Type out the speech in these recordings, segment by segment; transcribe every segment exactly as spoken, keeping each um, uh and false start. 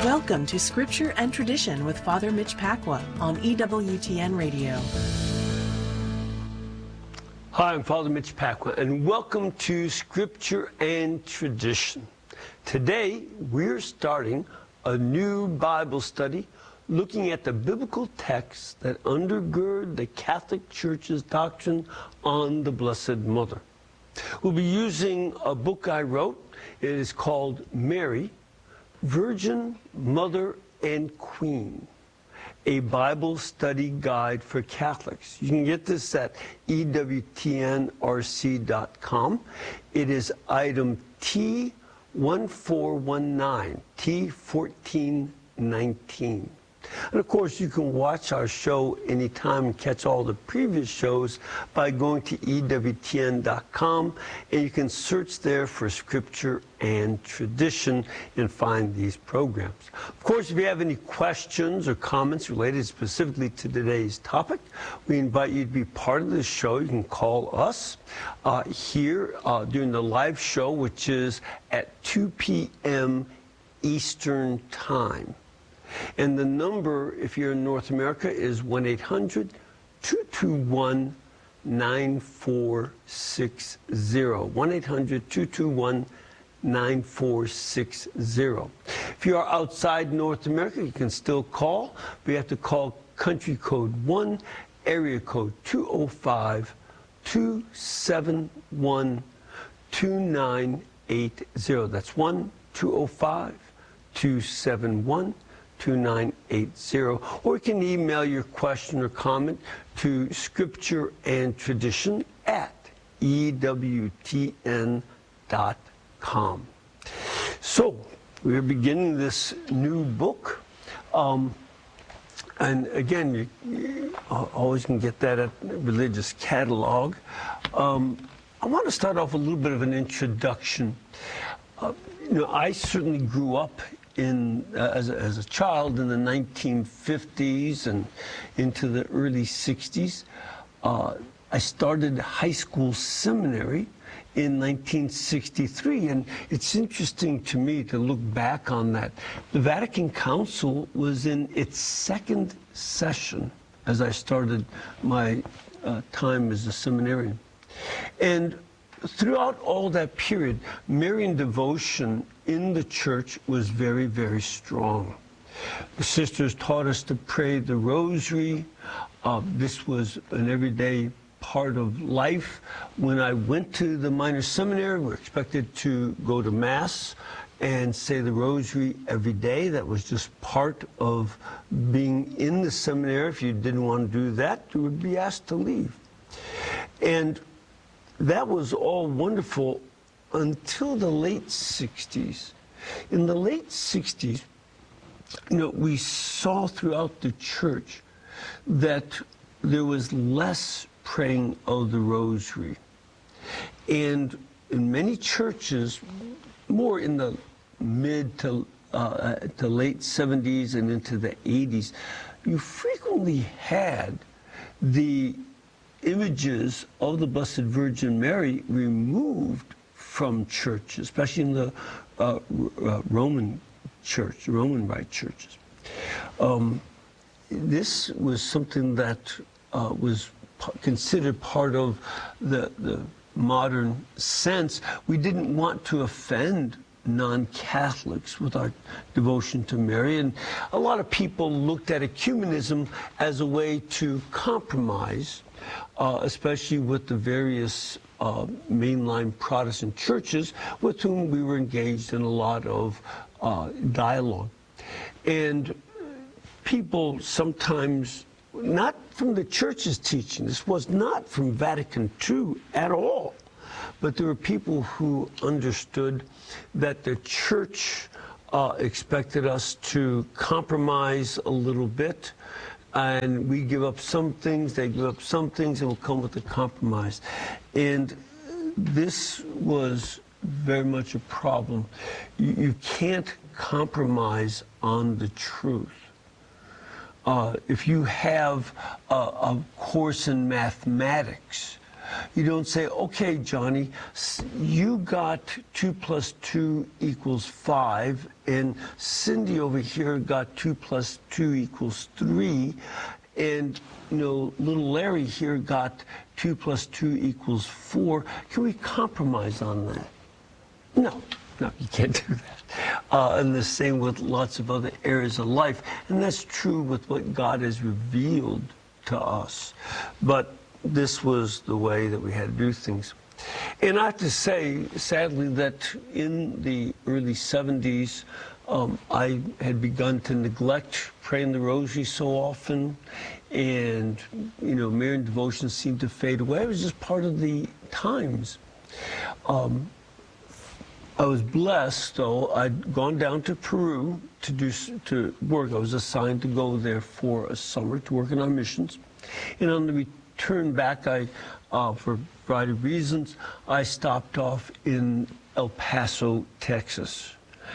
Welcome to Scripture and Tradition with Father Mitch Pacwa on E W T N Radio. Hi, I'm Father Mitch Pacwa, and welcome to Scripture and Tradition. Today, we're starting a new Bible study looking at the biblical texts that undergird the Catholic Church's doctrine on the Blessed Mother. We'll be using a book I wrote. It is called Mary, Virgin, Mother, and Queen, a Bible study guide for Catholics. You can get this at E W T N R C dot com. It is item T one four one nine, T fourteen nineteen. And of course, you can watch our show anytime and catch all the previous shows by going to E W T N dot com, and you can search there for Scripture and Tradition and find these programs. Of course, if you have any questions or comments related specifically to today's topic, we invite you to be part of the show. You can call us uh, here uh, during the live show, which is at two p m Eastern Time. And the number, if you're in North America, is one eight hundred, two two one, nine four six zero. one eight hundred, two two one, nine four six zero. If you are outside North America, you can still call. But you have to call country code one, area code two oh five, two seven one, two nine eight zero. That's one, two oh five, two seven one, two nine eight zero, or you can email your question or comment to Scripture and Tradition at E W T N dot com. So, we're beginning this new book, um, and again, you, you always can get that at Religious Catalog. Um, I want to start off with a little bit of an introduction. Uh, you know, I certainly grew up in uh, as, a, as a child in the nineteen fifties and into the early sixties. Uh, I started high school seminary in nineteen sixty-three, and it's interesting to me to look back on that. The Vatican Council was in its second session as I started my uh, time as a seminarian. And throughout all that period, Marian devotion in the church was very, very strong. The sisters taught us to pray the rosary. Uh, this was an everyday part of life. When I went to the minor seminary, we were expected to go to Mass and say the rosary every day. That was just part of being in the seminary. If you didn't want to do that, you would be asked to leave. And that was all wonderful until the late sixties. In the late sixties, you know, we saw throughout the church that there was less praying of the rosary. And in many churches, more in the mid to, uh, to late seventies and into the eighties, you frequently had the images of the Blessed Virgin Mary removed from churches, especially in the uh, uh, Roman church, Roman Rite churches. Um, this was something that uh, was p considered part of the, the modern sense. We didn't want to offend non-Catholics with our devotion to Mary, and a lot of people looked at ecumenism as a way to compromise, uh, especially with the various uh, mainline Protestant churches with whom we were engaged in a lot of uh, dialogue. And people sometimes, not from the church's teaching, this was not from Vatican Two at all, but there were people who understood that the church uh, expected us to compromise a little bit, and we give up some things, they give up some things, and we'll come with a compromise. And this was very much a problem. You, you can't compromise on the truth. Uh, if you have a, a course in mathematics, You don't say, okay, Johnny, you got two plus two equals five, and Cindy over here got two plus two equals three, and you know, little Larry here got two plus two equals four. Can we compromise on that? No, no, you can't do that. Uh, and the same with lots of other areas of life. And that's true with what God has revealed to us. But this was the way that we had to do things. And I have to say, sadly, that in the early seventies, um, I had begun to neglect praying the rosary so often. And, you know, Marian devotion seemed to fade away. It was just part of the times. Um, I was blessed, though. I'd gone down to Peru to do to work. I was assigned to go there for a summer to work in our missions. And on the return back, I, uh, for a variety of reasons, I stopped off in El Paso, Texas.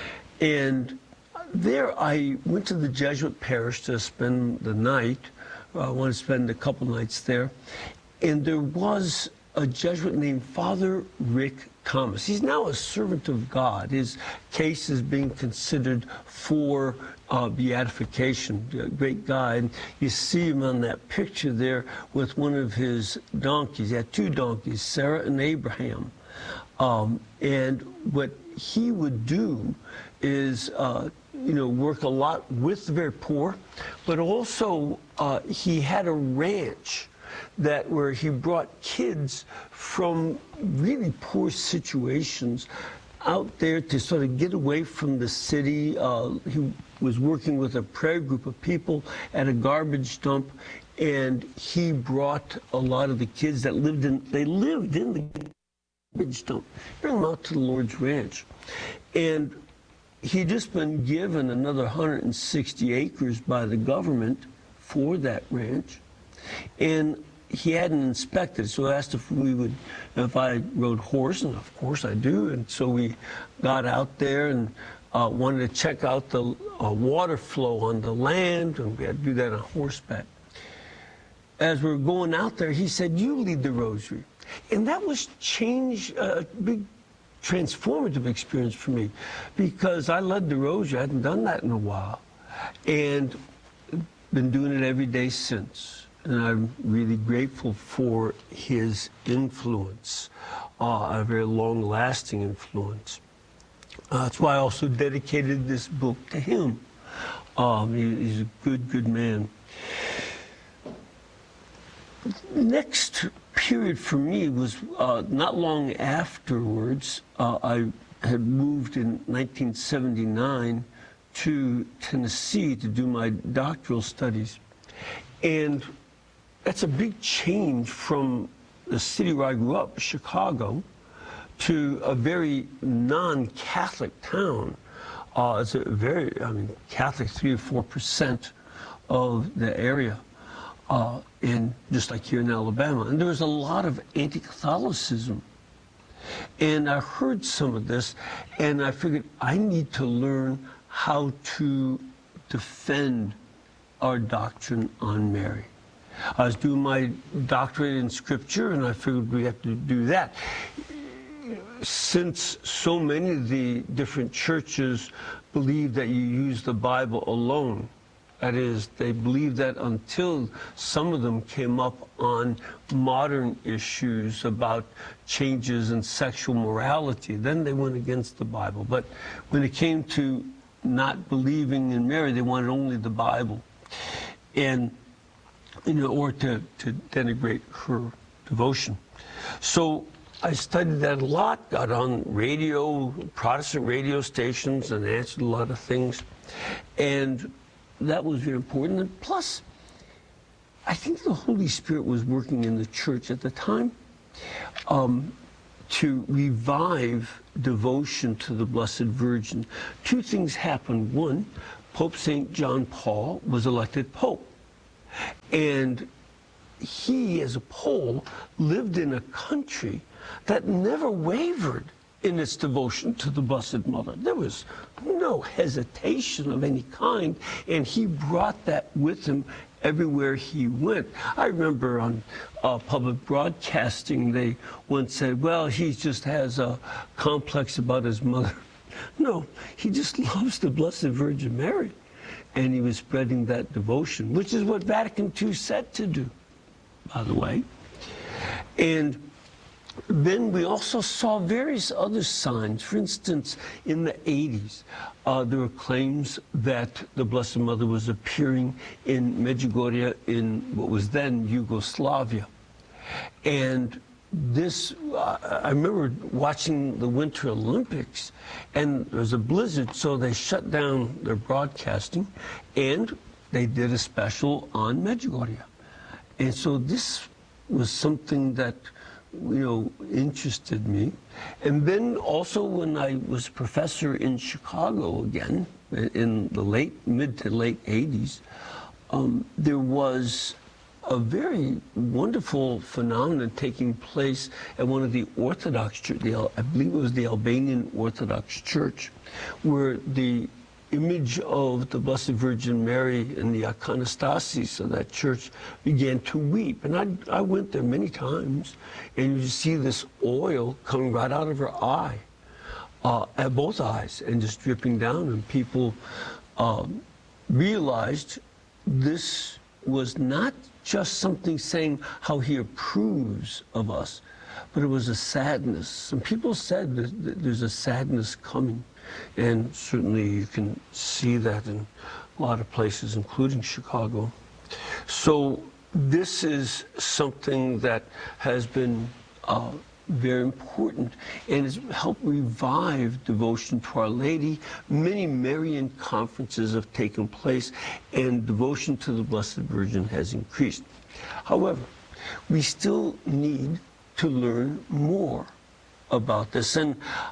And there I went to the Jesuit parish to spend the night. I wanted to spend a couple nights there. And there was a Jesuit named Father Rick Thomas. He's now a servant of God. His case is being considered for uh, beatification. A great guy. And you see him on that picture there with one of his donkeys. He had two donkeys, Sarah and Abraham. Um, and what he would do is, uh, you know, work a lot with the very poor, but also uh, he had a ranch that where he brought kids from really poor situations out there to sort of get away from the city. Uh, he was working with a prayer group of people at a garbage dump, and he brought a lot of the kids that lived in, they lived in the garbage dump, bring them out to the Lord's ranch. And he'd just been given another one hundred sixty acres by the government for that ranch. And he hadn't inspected, so I asked if we would, if I rode horse, and of course I do. And so we got out there and uh, wanted to check out the uh, water flow on the land, and we had to do that on horseback. As we were going out there, he said, "You lead the rosary." And that was change, a uh, big transformative experience for me, because I led the rosary. I hadn't done that in a while, and been doing it every day since. And I'm really grateful for his influence, uh, a very long-lasting influence. Uh, that's why I also dedicated this book to him. Um, he, he's a good, good man. The next period for me was uh, not long afterwards. Uh, I had moved in nineteen seventy-nine to Tennessee to do my doctoral studies. And that's a big change from the city where I grew up, Chicago, to a very non-Catholic town. Uh, it's a very, I mean, Catholic, three or four percent of the area, uh, in just like here in Alabama. And there was a lot of anti-Catholicism. And I heard some of this, and I figured I need to learn how to defend our doctrine on Mary. I was doing my doctorate in Scripture, and I figured we have to do that. Since so many of the different churches believe that you use the Bible alone, that is, they believe that until some of them came up on modern issues about changes in sexual morality, then they went against the Bible. But when it came to not believing in Mary, they wanted only the Bible. And you know, or to, to denigrate her devotion. So I studied that a lot, got on radio, Protestant radio stations, and answered a lot of things. And that was very important. And plus, I think the Holy Spirit was working in the church at the time um, to revive devotion to the Blessed Virgin. Two things happened. One, Pope Saint John Paul was elected Pope. And he, as a Pole, lived in a country that never wavered in its devotion to the Blessed Mother. There was no hesitation of any kind, and he brought that with him everywhere he went. I remember on uh, public broadcasting, they once said, well, he just has a complex about his mother. No, he just loves the Blessed Virgin Mary. And he was spreading that devotion, which is what Vatican Two said to do, by the way. And then we also saw various other signs. For instance, in the eighties, uh, there were claims that the Blessed Mother was appearing in Medjugorje in what was then Yugoslavia. And this, uh, I remember watching the Winter Olympics, and there was a blizzard, so they shut down their broadcasting, and they did a special on Medjugorje. And so this was something that, you know, interested me. And then also when I was a professor in Chicago again, in the late, mid to late eighties, um, there was a very wonderful phenomenon taking place at one of the Orthodox church, the, I believe it was the Albanian Orthodox Church, where the image of the Blessed Virgin Mary and the iconostasis of that church began to weep. And I, I went there many times, and you see this oil coming right out of her eye, uh, at both eyes, and just dripping down. And people um, realized this was not just something saying how he approves of us, but it was a sadness. Some people said that there's a sadness coming. And certainly you can see that in a lot of places, including Chicago. So this is something that has been uh, very important and has helped revive devotion to Our Lady. Many Marian conferences have taken place, and devotion to the Blessed Virgin has increased. However, we still need to learn more about this. And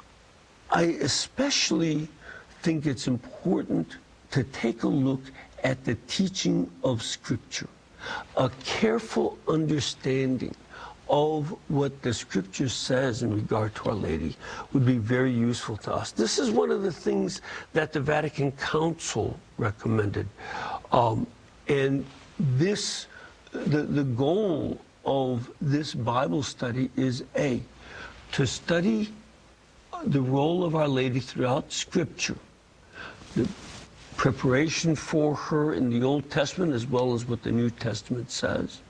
I especially think it's important to take a look at the teaching of Scripture. A careful understanding of what the Scripture says in regard to Our Lady would be very useful to us. This is one of the things that the Vatican Council recommended. Um, and this, the, the goal of this Bible study is A, to study the role of Our Lady throughout Scripture, the preparation for her in the Old Testament as well as what the New Testament says.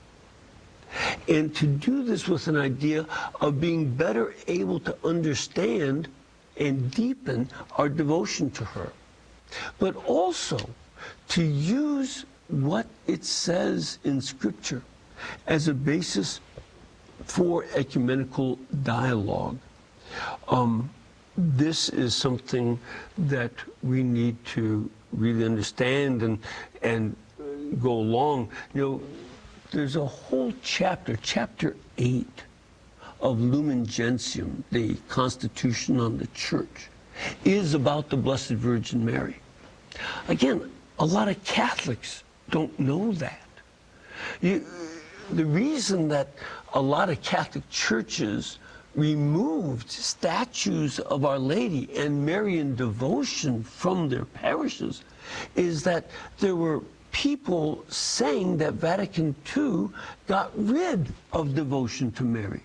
And to do this with an idea of being better able to understand and deepen our devotion to her, but also to use what it says in Scripture as a basis for ecumenical dialogue. Um, This is something that we need to really understand and and go along. You know, there's a whole chapter, chapter eight of Lumen Gentium, the Constitution on the Church, is about the Blessed Virgin Mary. Again, a lot of Catholics don't know that. You, the reason that a lot of Catholic churches removed statues of Our Lady and Marian devotion from their parishes is that there were people saying that Vatican Two got rid of devotion to Mary.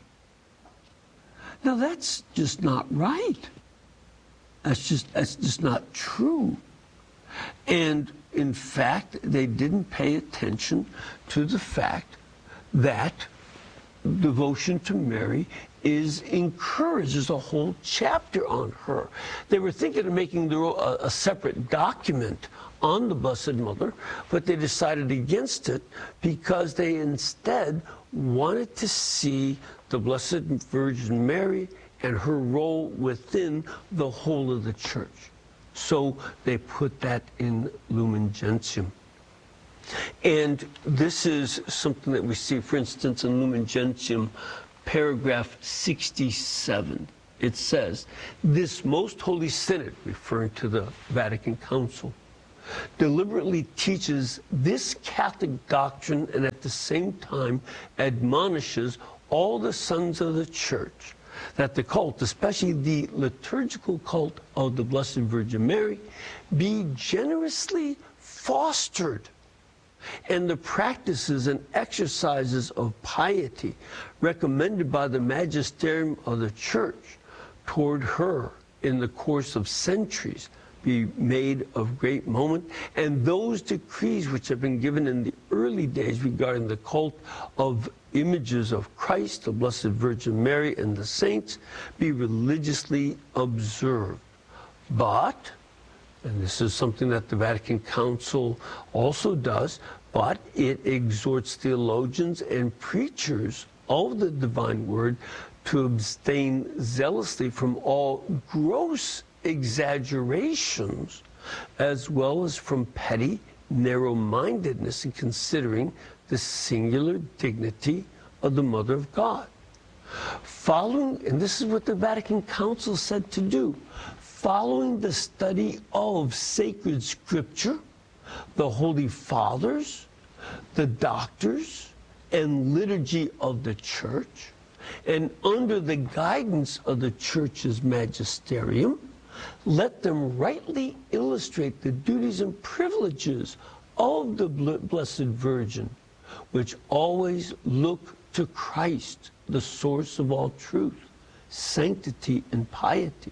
Now that's just not right. That's just, that's just not true. And in fact, they didn't pay attention to the fact that devotion to Mary is encouraged. There's a whole chapter on her. They were thinking of making a, a separate document on the Blessed Mother, but they decided against it because they instead wanted to see the Blessed Virgin Mary and her role within the whole of the Church. So they put that in Lumen Gentium. And this is something that we see, for instance, in Lumen Gentium, paragraph sixty-seven. It says, "This most holy synod," referring to the Vatican Council, "deliberately teaches this Catholic doctrine and at the same time admonishes all the sons of the Church that the cult, especially the liturgical cult of the Blessed Virgin Mary, be generously fostered and the practices and exercises of piety recommended by the magisterium of the Church toward her in the course of centuries be made of great moment, and those decrees which have been given in the early days regarding the cult of images of Christ, the Blessed Virgin Mary, and the saints be religiously observed. But, and this is something that the Vatican Council also does, but it exhorts theologians and preachers of the divine word to abstain zealously from all gross exaggerations, as well as from petty narrow-mindedness in considering the singular dignity of the Mother of God. Following, and this is what the Vatican Council said to do, following the study of sacred scripture, the Holy Fathers, the doctors, and liturgy of the Church, and under the guidance of the Church's magisterium, let them rightly illustrate the duties and privileges of the Blessed Virgin, which always look to Christ, the source of all truth, sanctity, and piety.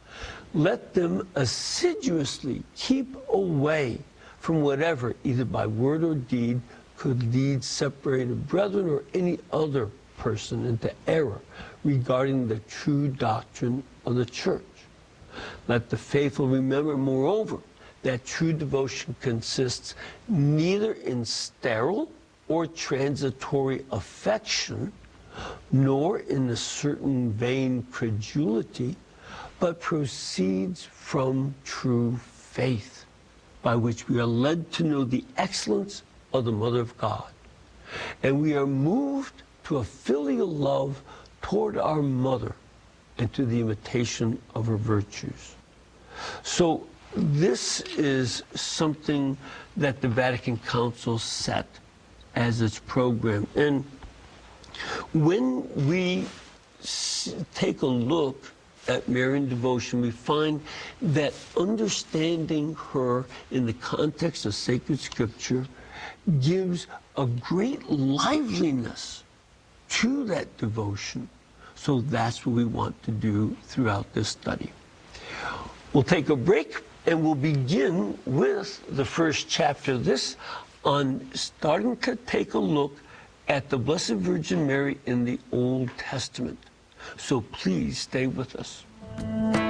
Let them assiduously keep away from whatever, either by word or deed, could lead separated brethren or any other person into error regarding the true doctrine of the Church. Let the faithful remember, moreover, that true devotion consists neither in sterile or transitory affection, nor in a certain vain credulity, but proceeds from true faith, by which we are led to know the excellence of the Mother of God. And we are moved to a filial love toward our Mother and to the imitation of her virtues. So this is something that the Vatican Council set as its program. And when we take a look at Marian devotion, we find that understanding her in the context of sacred scripture gives a great liveliness to that devotion. So that's what we want to do throughout this study. We'll take a break and we'll begin with the first chapter of this on starting to take a look at the Blessed Virgin Mary in the Old Testament. So please stay with us.